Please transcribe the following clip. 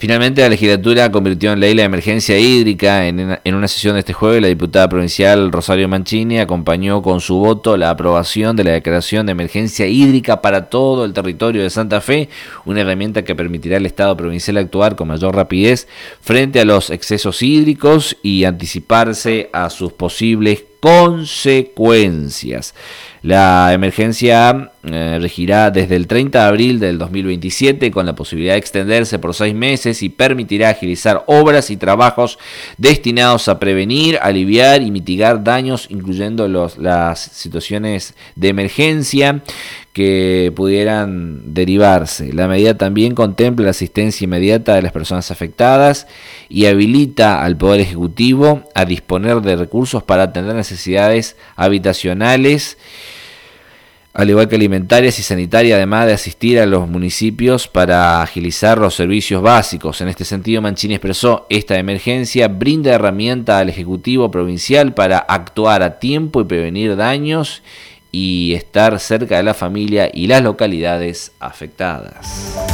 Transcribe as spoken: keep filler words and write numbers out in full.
Finalmente, la legislatura convirtió en ley la emergencia hídrica. En, en una sesión de este jueves, la diputada provincial Rosario Mancini acompañó con su voto la aprobación de la declaración de emergencia hídrica para todo el territorio de Santa Fe, una herramienta que permitirá al Estado provincial actuar con mayor rapidez frente a los excesos hídricos y anticiparse a sus posibles consecuencias. La emergencia eh, regirá desde el treinta de abril del dos mil veintisiete con la posibilidad de extenderse por seis meses y permitirá agilizar obras y trabajos destinados a prevenir, aliviar y mitigar daños, incluyendo los, las situaciones de emergencia que pudieran derivarse. La medida también contempla la asistencia inmediata de las personas afectadas y habilita al Poder Ejecutivo a disponer de recursos para atender necesidades habitacionales, al igual que alimentarias y sanitarias, además de asistir a los municipios para agilizar los servicios básicos. En este sentido, Mancini expresó: esta emergencia brinda herramienta al Ejecutivo provincial para actuar a tiempo y prevenir daños y estar cerca de la familia y las localidades afectadas.